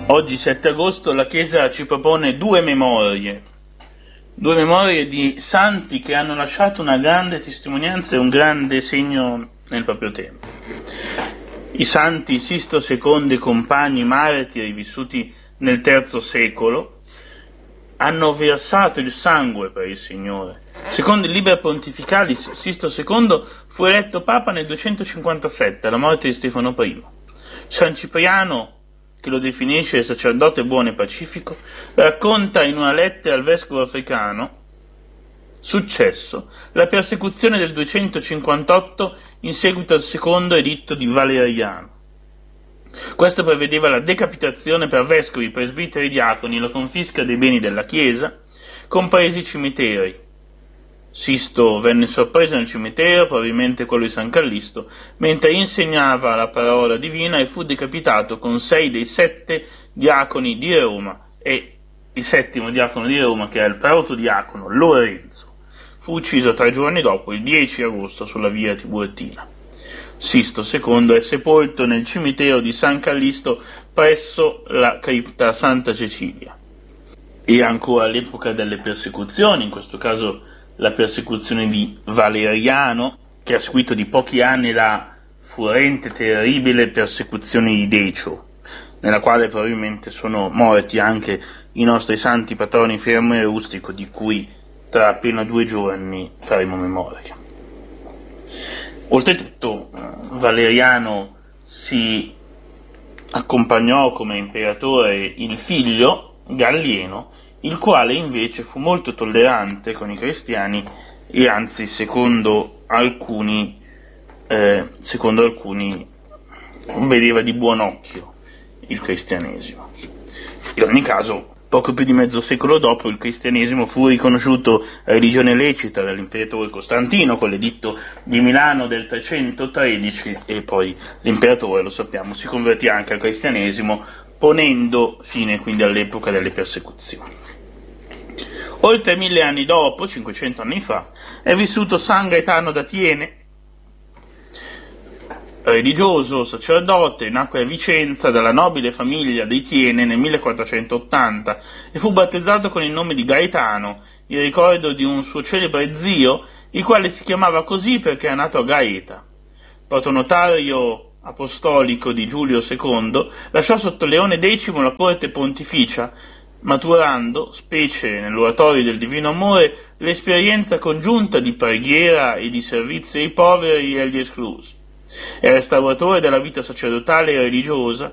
Oggi 7 agosto la Chiesa ci propone due memorie di santi che hanno lasciato una grande testimonianza e un grande segno nel proprio tempo. I santi Sisto II e compagni martiri vissuti nel III secolo hanno versato il sangue per il Signore. Secondo i libri pontificali, Sisto II fu eletto Papa nel 257, alla morte di Stefano I. San Cipriano, che lo definisce sacerdote buono e pacifico, racconta in una lettera al vescovo africano successo la persecuzione del 258 in seguito al secondo editto di Valeriano. Questo prevedeva la decapitazione per vescovi, presbiteri e diaconi, la confisca dei beni della Chiesa, compresi i cimiteri. Sisto venne sorpreso nel cimitero, probabilmente quello di San Callisto, mentre insegnava la parola divina e fu decapitato con 6 dei 7 diaconi di Roma e il settimo diacono di Roma, che era il protodiacono Lorenzo, fu ucciso 3 giorni dopo, il 10 agosto, sulla via Tiburtina. Sisto II è sepolto nel cimitero di San Callisto presso la cripta Santa Cecilia. E ancora all'epoca delle persecuzioni, in questo caso la persecuzione di Valeriano, che ha seguito di pochi anni la furente, terribile persecuzione di Decio, nella quale probabilmente sono morti anche i nostri santi patroni Fermo e Rustico, di cui tra appena 2 giorni faremo memoria. Oltretutto Valeriano si accompagnò come imperatore il figlio Gallieno, il quale invece fu molto tollerante con i cristiani e anzi secondo alcuni vedeva di buon occhio il cristianesimo. In ogni caso, poco più di mezzo secolo dopo, il cristianesimo fu riconosciuto religione lecita dall'imperatore Costantino con l'editto di Milano del 313 e poi l'imperatore, lo sappiamo, si convertì anche al cristianesimo, ponendo fine quindi all'epoca delle persecuzioni. Oltre 1000 anni dopo, 500 anni fa, è vissuto San Gaetano da Thiene, religioso, sacerdote, nacque a Vicenza dalla nobile famiglia dei Thiene nel 1480 e fu battezzato con il nome di Gaetano, in ricordo di un suo celebre zio, il quale si chiamava così perché è nato a Gaeta. Protonotario apostolico di Giulio II, lasciò sotto Leone X la corte pontificia, maturando, specie nell'oratorio del Divino Amore, l'esperienza congiunta di preghiera e di servizio ai poveri e agli esclusi. È restauratore della vita sacerdotale e religiosa,